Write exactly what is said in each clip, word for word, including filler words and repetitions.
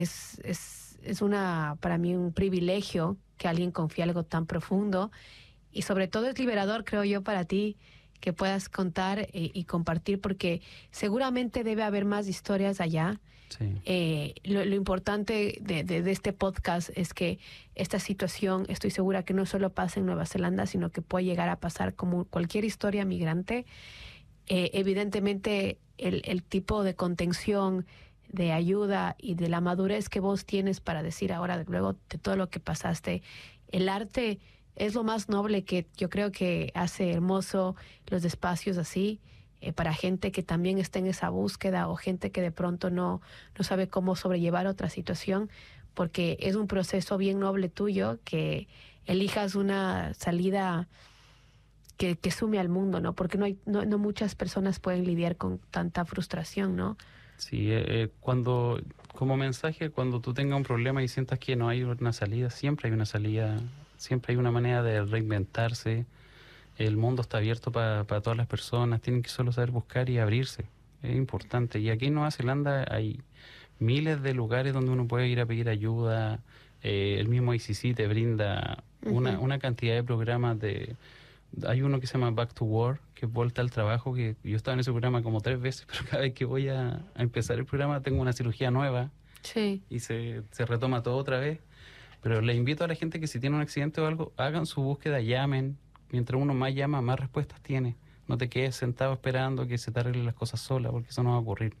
Es, es, es una, para mí un privilegio que alguien confíe algo tan profundo, y sobre todo es liberador, creo yo, para ti, que puedas contar eh, y compartir, porque seguramente debe haber más historias allá. Sí. Eh, lo, lo importante de, de, de este podcast es que esta situación, estoy segura que no solo pasa en Nueva Zelanda, sino que puede llegar a pasar como cualquier historia migrante. Eh, evidentemente, el, el tipo de contención, de ayuda y de la madurez que vos tienes para decir ahora, luego de todo lo que pasaste, el arte es lo más noble que yo creo que hace hermoso los espacios así, eh, para gente que también está en esa búsqueda, o gente que de pronto no, no sabe cómo sobrellevar otra situación, porque es un proceso bien noble tuyo que elijas una salida que, que sume al mundo, ¿no? Porque no hay, no, no muchas personas pueden lidiar con tanta frustración, ¿no? Sí, eh, eh, cuando, como mensaje, cuando tú tengas un problema y sientas que no hay una salida, siempre hay una salida, siempre hay una manera de reinventarse. El mundo está abierto para pa todas las personas, tienen que solo saber buscar y abrirse, es importante. Y aquí en Nueva Zelanda hay miles de lugares donde uno puede ir a pedir ayuda. Eh, el mismo I C C te brinda uh-huh. una, una cantidad de programas de... Hay uno que se llama Back to Work, que es vuelta al trabajo, que yo estaba en ese programa como tres veces, pero cada vez que voy a, a empezar el programa tengo una cirugía nueva. Sí. Y se, se retoma todo otra vez. Pero le invito a la gente que si tiene un accidente o algo, hagan su búsqueda, llamen. Mientras uno más llama, más respuestas tiene. No te quedes sentado esperando que se te arreglen las cosas sola, porque eso no va a ocurrir.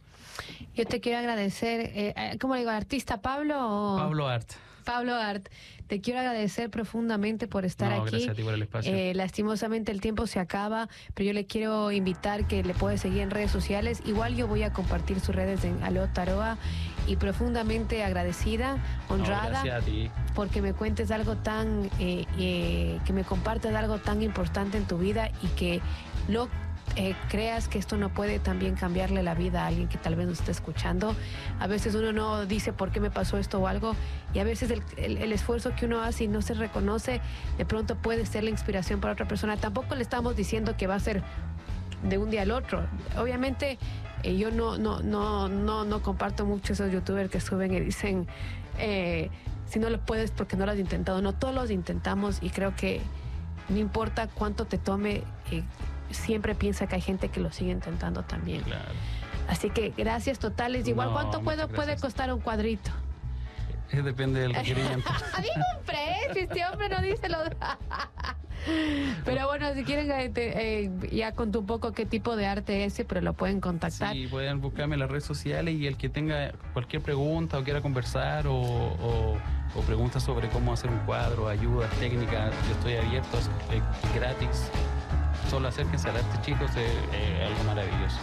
Yo te quiero agradecer, eh, ¿cómo le digo? ¿Artista Pablo? O... Pablo Art. Pablo Art, te quiero agradecer profundamente por estar no, aquí. Gracias a ti por el espacio. Eh, lastimosamente el tiempo se acaba, pero yo le quiero invitar que le puede seguir en redes sociales. Igual yo voy a compartir sus redes en Aló Taroa, y profundamente agradecida, honrada, no, gracias a ti. porque me cuentes algo tan, eh, eh, que me compartas algo tan importante en tu vida, y que lo Eh, creas que esto no puede también cambiarle la vida a alguien que tal vez nos esté escuchando. A veces uno no dice por qué me pasó esto o algo, y a veces el, el, el esfuerzo que uno hace y no se reconoce, de pronto puede ser la inspiración para otra persona. Tampoco le estamos diciendo que va a ser de un día al otro. Obviamente eh, yo no, no, no, no, no comparto mucho esos youtubers que suben y dicen eh, si no lo puedes porque no lo has intentado. No, todos los intentamos, y creo que no importa cuánto te tome, eh, siempre piensa que hay gente que lo sigue intentando también. Claro. Así que gracias totales. Igual, no, ¿cuánto puedo, puede costar un cuadrito? Eh, depende del requerimiento. Digo un precio, este hombre no dice lo... Pero bueno, si quieren, eh, eh, ya contó un poco qué tipo de arte es, pero lo pueden contactar. Sí, pueden buscarme en las redes sociales, y el que tenga cualquier pregunta o quiera conversar o, o, o preguntas sobre cómo hacer un cuadro, ayudas técnicas, yo estoy abierto, es eh, gratis. Solo acérquense al arte, chicos, es eh, algo maravilloso.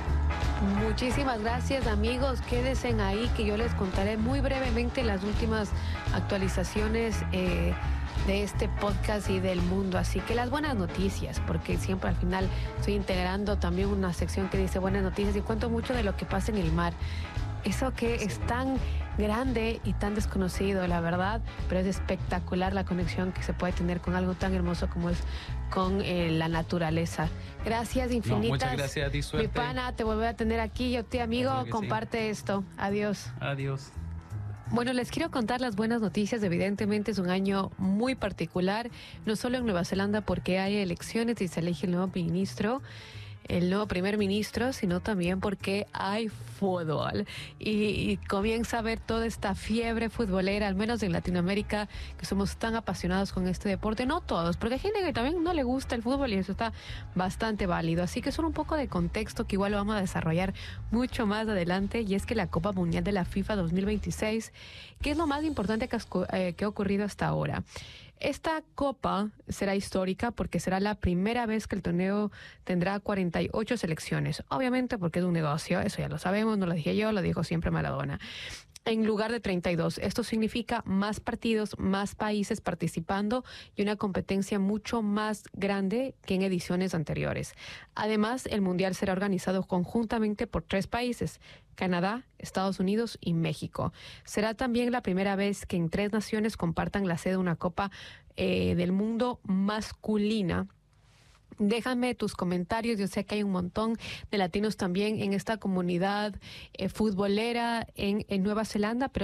Muchísimas gracias, amigos. Quédense ahí que yo les contaré muy brevemente las últimas actualizaciones eh, de este podcast y del mundo. Así que las buenas noticias, porque siempre al final estoy integrando también una sección que dice buenas noticias, y cuento mucho de lo que pasa en el mar. Eso que es tan grande y tan desconocido, la verdad, pero es espectacular la conexión que se puede tener con algo tan hermoso como es con eh, la naturaleza. Gracias infinitas. No, muchas gracias a ti, suerte. Mi pana, te volveré a tener aquí. Yo te, amigo, comparte sí. esto. Adiós. Adiós. Bueno, les quiero contar las buenas noticias. Evidentemente es un año muy particular, no solo en Nueva Zelanda, porque hay elecciones y se elige el nuevo ministro, el nuevo primer ministro, sino también porque hay fútbol y, y comienza a haber toda esta fiebre futbolera, al menos en Latinoamérica, que somos tan apasionados con este deporte. No todos, porque hay gente que también no le gusta el fútbol, y eso está bastante válido. Así que son un poco de contexto que igual lo vamos a desarrollar mucho más adelante, y es que la Copa Mundial de la FIFA dos mil veintiséis, que es lo más importante que, eh, que ha ocurrido hasta ahora. Esta copa será histórica porque será la primera vez que el torneo tendrá cuarenta y ocho selecciones. Obviamente porque es un negocio, eso ya lo sabemos, no lo dije yo, lo dijo siempre Maradona. En lugar de treinta y dos. Esto significa más partidos, más países participando y una competencia mucho más grande que en ediciones anteriores. Además, el Mundial será organizado conjuntamente por tres países: Canadá, Estados Unidos y México. Será también la primera vez que en tres naciones compartan la sede de una Copa eh, del Mundo masculina. Déjame tus comentarios. Yo sé que hay un montón de latinos también en esta comunidad eh, futbolera en, en Nueva Zelanda, pero